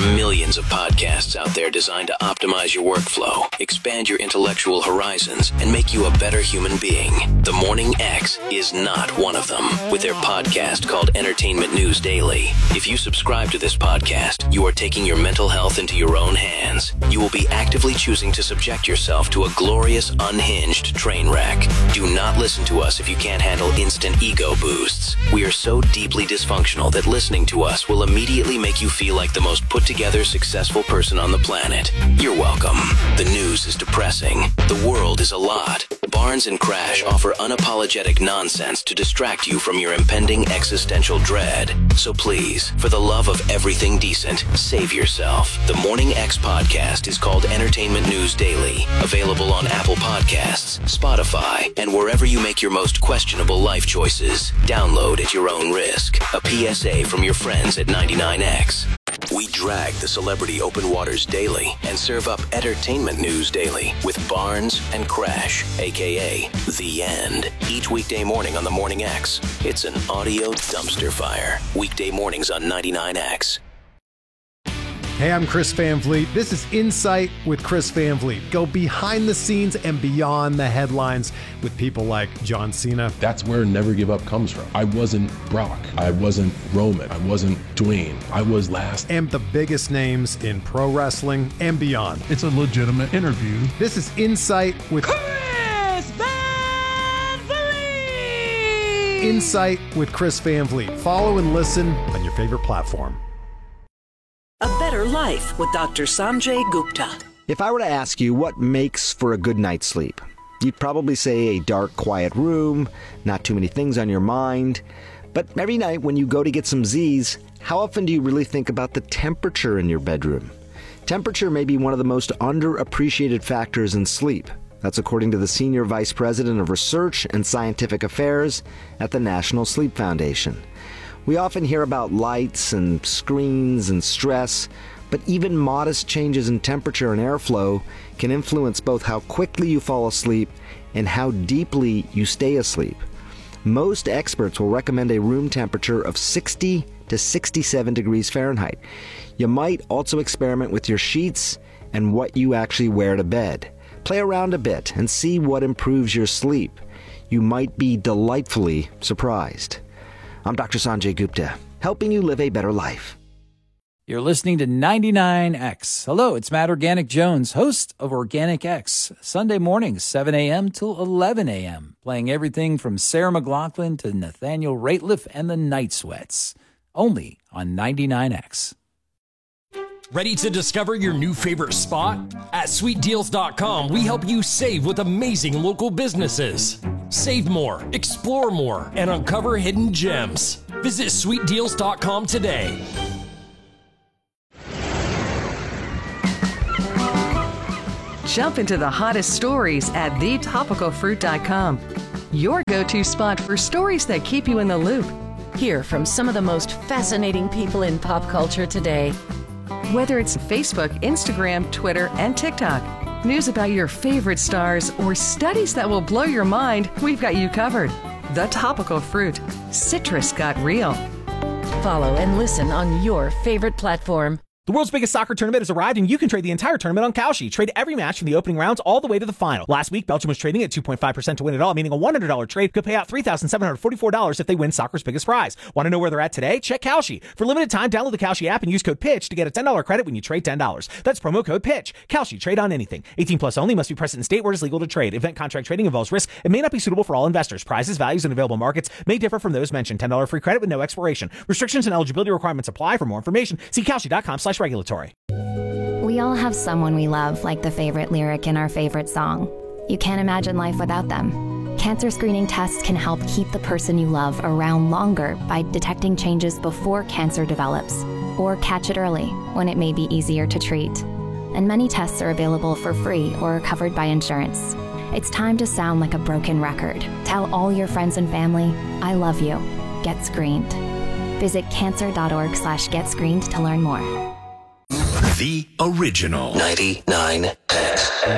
millions of podcasts out there designed to optimize your workflow, expand your intellectual horizons, and make you a better human being. The Morning X is not one of them, with their podcast called Entertainment News Daily. If you subscribe to this podcast, you are taking your mental health into your own hands. You will be actively choosing to subject yourself to a glorious, unhinged train wreck. Do not listen to us if you can't handle instant ego boosts. We are so deeply dysfunctional that listening to us will immediately make you feel like the most put-together, successful person on the planet. You're welcome. The news is depressing. The world is a lot. Barnes & Crash offer unapologetic nonsense to distract you from your impending existential dread. So please, for the love of everything decent, save yourself. The Morning X podcast is called Entertainment News Daily. Available on Apple Podcasts, Spotify, and wherever you make your most questionable life choices. Download at your own risk. A PSA from your friends at 99X. We drag the celebrity open waters daily and serve up entertainment news daily with Barnes and Crash, a.k.a. The End. Each weekday morning on the Morning X, it's an audio dumpster fire. Weekday mornings on 99X. Hey, I'm Chris Van Vliet. This is Insight with Chris Van Vliet. Go behind the scenes and beyond the headlines with people like John Cena. That's where Never Give Up comes from. I wasn't Brock. I wasn't Roman. I wasn't Dwayne. I was last. And the biggest names in pro wrestling and beyond. It's a legitimate interview. This is Insight with Chris Van Vliet. Insight with Chris Van Vliet. Follow and listen on your favorite platform. A Better Life with Dr. Sanjay Gupta. If I were to ask you what makes for a good night's sleep, you'd probably say a dark, quiet room, not too many things on your mind. But every night when you go to get some Z's, how often do you really think about the temperature in your bedroom? Temperature may be one of the most underappreciated factors in sleep. That's according to the Senior Vice President of Research and Scientific Affairs at the National Sleep Foundation. We often hear about lights and screens and stress, but even modest changes in temperature and airflow can influence both how quickly you fall asleep and how deeply you stay asleep. Most experts will recommend a room temperature of 60 to 67 degrees Fahrenheit. You might also experiment with your sheets and what you actually wear to bed. Play around a bit and see what improves your sleep. You might be delightfully surprised. I'm Dr. Sanjay Gupta, helping you live a better life. You're listening to 99X. Hello, it's Matt Organic Jones, host of Organic X, Sunday mornings, 7 a.m. till 11 a.m., playing everything from Sarah McLachlan to Nathaniel Rateliff and the Night Sweats, only on 99X. Ready to discover your new favorite spot? At SweetDeals.com, we help you save with amazing local businesses. Save more, explore more, and uncover hidden gems. Visit SweetDeals.com today. Jump into the hottest stories at thetopicalfruit.com. Your go-to spot for stories that keep you in the loop. Hear from some of the most fascinating people in pop culture today. Whether it's Facebook, Instagram, Twitter, and TikTok, news about your favorite stars, or studies that will blow your mind, we've got you covered. The Topical Fruit. Citrus got real. Follow and listen on your favorite platform. The world's biggest soccer tournament has arrived, and you can trade the entire tournament on Kalshi. Trade every match from the opening rounds all the way to the final. Last week, Belgium was trading at 2.5% to win it all, meaning a $100 trade could pay out $3,744 if they win soccer's biggest prize. Want to know where they're at today? Check Kalshi. For limited time, download the Kalshi app and use code PITCH to get a $10 credit when you trade $10. That's promo code PITCH. Kalshi. Trade on anything. 18 plus only. Must be present in state where it is legal to trade. Event contract trading involves risk. It may not be suitable for all investors. Prizes, values, and available markets may differ from those mentioned. $10 free credit with no expiration. Restrictions and eligibility requirements apply. For more information, see Kalshi.com/regulatory. We all have someone we love, like the favorite lyric in our favorite song. You can't imagine life without them. Cancer screening tests can help keep the person you love around longer by detecting changes before cancer develops, or catch it early when it may be easier to treat. And many tests are available for free or covered by insurance. It's time to sound like a broken record. Tell all your friends and family, I love you. Get screened. Visit cancer.org/getscreened to learn more. The original 99X.